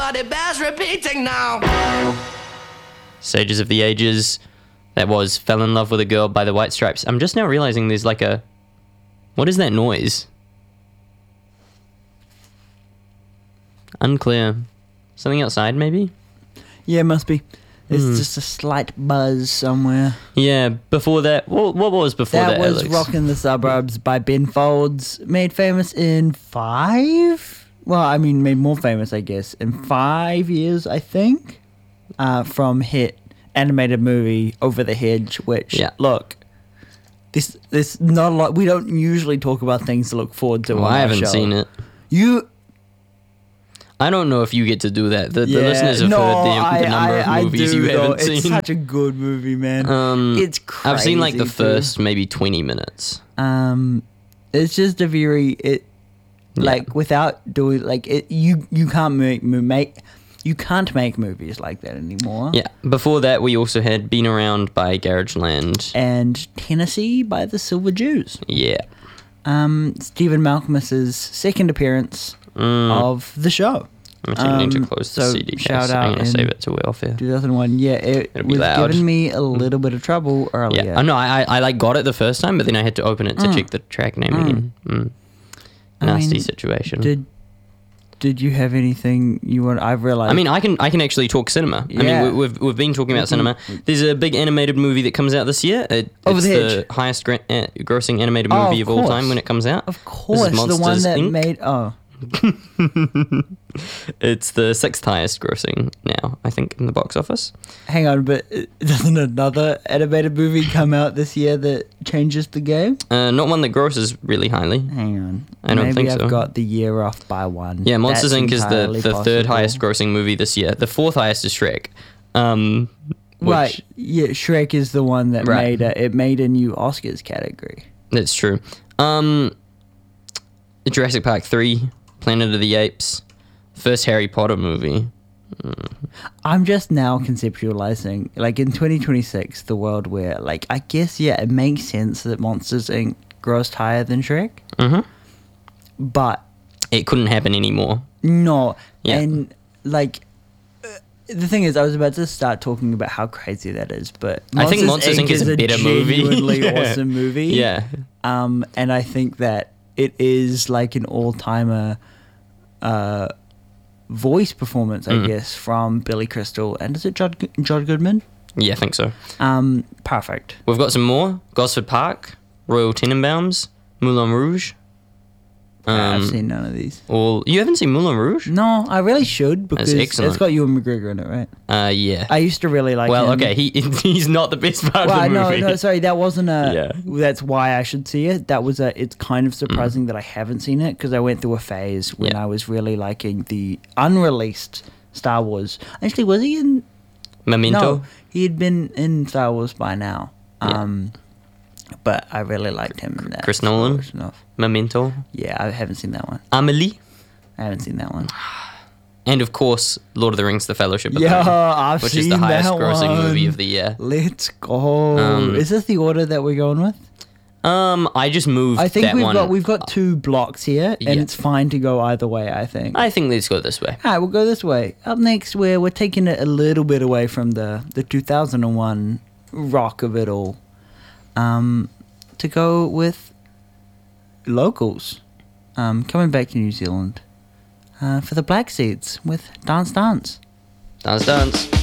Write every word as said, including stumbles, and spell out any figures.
but it bears repeating now. Sages of the Ages. That was Fell in Love with a Girl by the White Stripes. I'm just now realizing there's like a... What is that noise? Unclear. Something outside, maybe? Yeah, it must be. There's Hmm. just a slight buzz somewhere. Yeah, before that... What, what was before that, That was Alex? Rockin' the Suburbs by Ben Folds, made famous in five? Well, I mean, made more famous, I guess, in five years, I think, uh, from hit animated movie Over the Hedge, which, Yeah. look, this this not a lot. We don't usually talk about things to look forward to. Well, on I our haven't show. seen it. You... I don't know if you get to do that. The, the Yeah, listeners have no, heard the, I, the number I, of movies I do, you though. haven't It's seen. such a good movie, man. Um, it's crazy. I've seen like the too. first maybe twenty minutes. Um, it's just a very it, Yeah. like without doing like it. You you can't make mo- make you can't make movies like that anymore. Yeah. Before that, we also had Been Around by Garage Land. And Tennessee by the Silver Jews. Yeah. Um, Stephen Malcolmus's second appearance Mm. of the show. I'm attempting to um, close so the C D shout case. out I'm going to in save it to welfare. two thousand one. Yeah, it It'll be was loud. giving me a little bit of trouble earlier. Yeah. I know. I, I I, like got it the first time, but then I had to open it to Mm. check the track name Mm. again. Mm. I Nasty mean, situation. Did Did you have anything you want? I've realized. I mean, I can I can actually talk cinema. I Yeah. mean, we, we've we've been talking about We can- cinema. There's a big animated movie that comes out this year. It, Over it's the the Hedge. highest gra- uh, grossing animated Oh, movie of of, all course. time when it comes out. of course, the one Monsters, that Incorporated. made. Oh, It's the sixth highest grossing now, I think, in the box office. hang on, but uh, doesn't another animated movie come out this year that changes the game? Uh, not one that grosses really highly. Hang on, I don't maybe think I've so. got the year off by one. Yeah, Monsters That's Incorporated is the, entirely the third possible. highest grossing movie this year. The fourth highest is Shrek. Um, which, Right, yeah, Shrek is the one that Right. made a, it made a new Oscars category. That's true. Um, Jurassic Park three, Planet of the Apes, first Harry Potter movie. I'm just now conceptualizing, like in twenty twenty-six, the world where, like, I guess, yeah, it makes sense that Monsters Incorporated grossed higher than Shrek, Mm-hmm. but It couldn't happen anymore. no. Yeah. And, like, uh, the thing is, I was about to start talking about how crazy that is, but I think Monsters Incorporated Incorporated is a better movie. genuinely Yeah. awesome movie. Yeah. Um, and I think that it is like an all-timer uh, voice performance, I Mm. guess, from Billy Crystal. And is it John, John Goodman? Yeah, I think so. Um, perfect. We've got some more. Gosford Park, Royal Tenenbaums, Moulin Rouge. I've Um, seen none of these. all you haven't seen Moulin Rouge? No, I really should because excellent. it's got Ewan McGregor in it, right? Uh, yeah. I used to really like well, him. okay, he he's not the best part Well, of the no, movie. no, sorry, that wasn't a. Yeah. That's why I should see it. That was a. It's kind of Mm. surprising that I haven't seen it because I went through a phase when Yeah. I was really liking the unreleased Star Wars. Actually, was he in? Memento. No, he had been in Star Wars by now. Yeah. Um, but I really liked him in that. Chris Star Nolan? Wars enough. Memento. Yeah, I haven't seen that one. Amelie. I haven't seen that one. And of course, Lord of the Rings: The Fellowship of Yeah, the Ring, I've which seen is the highest that grossing movie one. of the year. Let's go. Um, Is this the order that we're going with? Um, I just moved I think that we've one. got we've got two blocks here, and Yeah. it's fine to go either way. I think. I think let's go this way. All right, we'll go this way. Up next, we're we're taking it a little bit away from the the two thousand one rock of it all, um, to go with locals, um, coming back to New Zealand, uh, for the Black Seeds with Dance Dance. Dance, dance.